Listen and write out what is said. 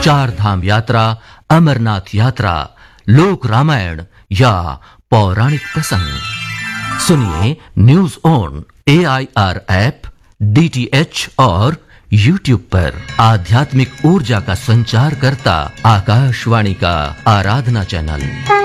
चार धाम यात्रा, अमरनाथ यात्रा, लोक रामायण या पौराणिक प्रसंग सुनिए news on AIR app, DTH और YouTube पर। आध्यात्मिक ऊर्जा का संचार करता आकाशवाणी का आराधना चैनल।